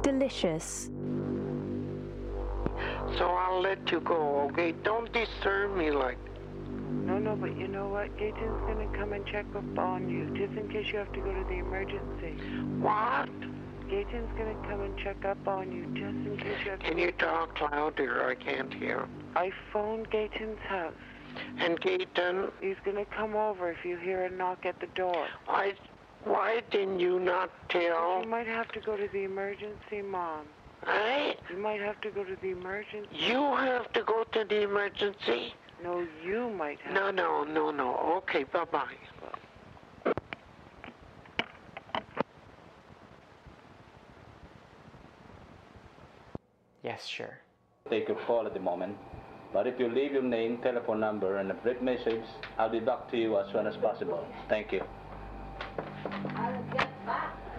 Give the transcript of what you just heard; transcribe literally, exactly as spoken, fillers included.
delicious. So I'll let you go, okay? Don't disturb me like that. No, no, but you know what? Gaten's gonna come and check up on you, just in case you have to go to the emergency. What? Gaten's gonna come and check up on you, just in case you have to... Can you talk louder? I can't hear. I phoned Gaten's house. And Gaten? He's gonna come over if you hear a knock at the door. Why, why didn't you not tell? You might have to go to the emergency, Mom. Hey? You might have to go to the emergency. You have to go to the emergency? No, you might have. No, no, no, no. Okay, bye-bye. Yes, sure. Take your call at the moment, but if you leave your name, telephone number, and a brief message, I'll be back to you as soon as possible. Thank you.